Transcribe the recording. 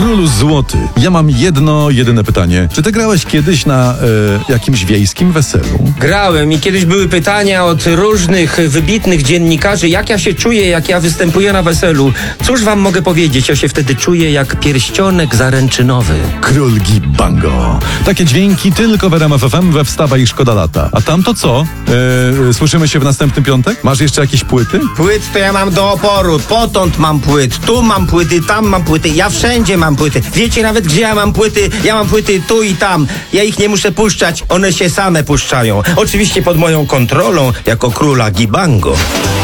Królu Złoty, ja mam jedyne pytanie. Czy ty grałeś kiedyś na jakimś wiejskim weselu? Grałem i kiedyś były pytania od różnych wybitnych dziennikarzy, jak ja się czuję, jak ja występuję na weselu. Cóż wam mogę powiedzieć, ja się wtedy czuję jak pierścionek zaręczynowy. Król Gibango. Takie dźwięki tylko w RMF FM we Wstawa i Szkoda Lata. A tam to co? Słyszymy się w następny piątek? Masz jeszcze jakieś płyty? Płyt to ja mam do oporu, potąd mam płyt, tu mam płyty, tam mam płyty, ja wszędzie mam płyty. Wiecie nawet gdzie ja mam płyty? Ja mam płyty tu i tam. Ja ich nie muszę puszczać, one się same puszczają. Oczywiście pod moją kontrolą, jako króla Gibango.